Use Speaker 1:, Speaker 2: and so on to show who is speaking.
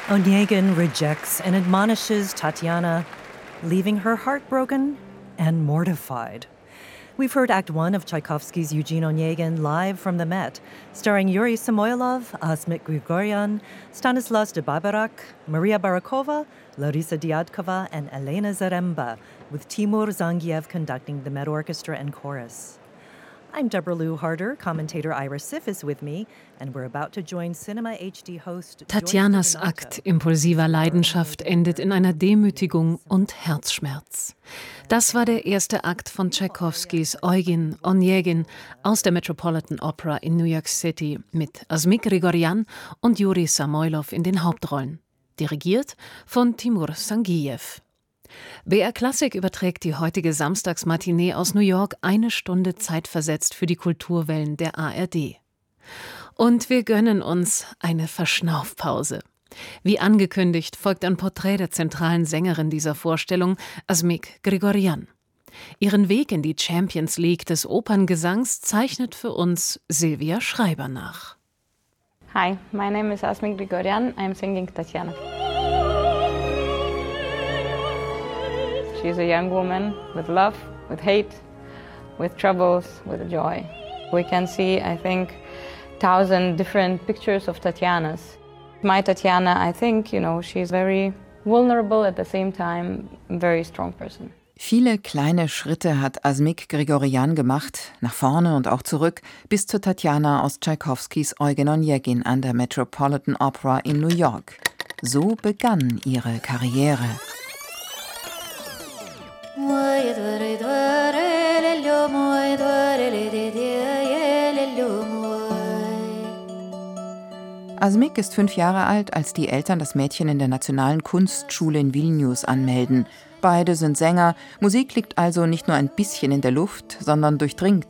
Speaker 1: Onegin rejects and admonishes Tatiana, leaving her heartbroken and mortified. We've heard Act 1 of Tchaikovsky's Eugene Onegin live from the Met, starring Yuri Samoylov, Asmik Grigoryan, Stanislas de Barbarak, Maria Barakova, Larisa Diadkova, and Elena Zaremba, with Timur Zangiev conducting the Met Orchestra and chorus. I'm Deborah Lou Harder, commentator Ira Siff is with me, and we're about to join Cinema HD host
Speaker 2: Tatjanas Akt impulsiver Leidenschaft endet in einer Demütigung und Herzschmerz. Das war der erste Akt von Tchaikovskys Eugene Onegin aus der Metropolitan Opera in New York City mit Asmik Grigoryan und Yuri Samoylov in den Hauptrollen, dirigiert von Timur Zangiev. BR Klassik überträgt die heutige Samstagsmatinee aus New York 1 Stunde zeitversetzt für die Kulturwellen der ARD. Und wir gönnen uns eine Verschnaufpause. Wie angekündigt folgt ein Porträt der zentralen Sängerin dieser Vorstellung, Asmik Grigoryan. Ihren Weg in die Champions League des Operngesangs zeichnet für uns Silvia Schreiber nach.
Speaker 3: Hi, my name is Asmik Grigoryan. I'm singing Tatiana. She's a young woman with love, with hate, with troubles, with joy. We can see, I think, 1,000 different pictures of Tatianas. My Tatiana, I think, she's very vulnerable at the same time, a very strong person.
Speaker 4: Viele kleine Schritte hat Asmik Grigoryan gemacht, nach vorne und auch zurück, bis zur Tatiana aus Tchaikovskys Eugen Onegin an der Metropolitan Opera in New York. So begann ihre Karriere. Asmik ist 5 Jahre alt, als die Eltern das Mädchen in der Nationalen Kunstschule in Vilnius anmelden. Beide sind Sänger, Musik liegt also nicht nur ein bisschen in der Luft, sondern durchdringt